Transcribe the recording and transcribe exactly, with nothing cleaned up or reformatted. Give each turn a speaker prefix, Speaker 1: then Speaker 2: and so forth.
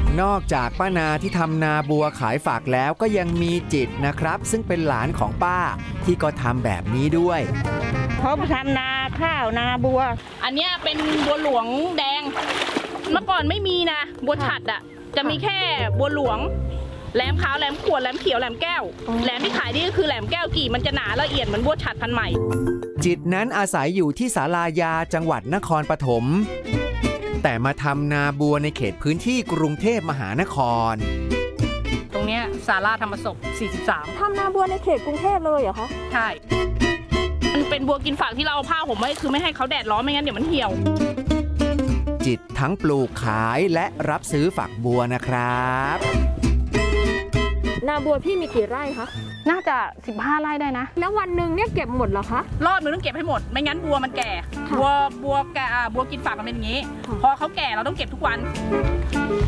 Speaker 1: นอกจากป้านาที่ทำนาบัวขายฝากแล้วก็ยังมีจิตนะครับซึ่งเป็นหลานของป้าที่ก็ทำแบบนี้ด้วย
Speaker 2: เขาทำนาข้าวนาบัว
Speaker 3: อันนี้เป็นบัวหลวงแดงเมื่อก่อนไม่มีนะบัวฉัดอ่ะจะมีแค่บัวหลวงแหลมขาวแหลมขวดแหลมเขียวแหลมแก้วแหลมที่ขายนี่ก็คือแหลมแก้วกี่มันจะหนาละเอียดเหมือนบัวฉัดพันธุ์ใหม่
Speaker 1: จิตนั้นอาศัยอยู่ที่ศาลายาจังหวัดนครปฐมแต่มาทำนาบัวในเขตพื้นที่กรุงเทพมหานคร
Speaker 3: ตรงนี้ศาลาธรรมศพสี่สิบสาม
Speaker 4: ทำนาบัวในเขตกรุงเทพเลยเหรอคะ
Speaker 3: ใช่มันเป็นบัวกินฝากที่เราเอาผ้าห่มไว้คือไม่ให้เขาแดดร้อนไม่งั้นเดี๋ยวมันเหี่ยว
Speaker 1: จิตทั้งปลูกขายและรับซื้อฝักบัวนะครับ
Speaker 4: นาบัวพี่มีกี่ไร่คะ
Speaker 3: น่าจะสิบห้าไร่ได้นะ
Speaker 4: แล้ววันหนึ่งเนี่ยเก็บหมดเหรอคะ
Speaker 3: รอบนึงต้องเก็บให้หมดไม่งั้นบัวมันแก่บัวบัวแก่บัวกินฝากมันเป็นอย่างนี้พอเขาแก่เราต้องเก็บทุกวัน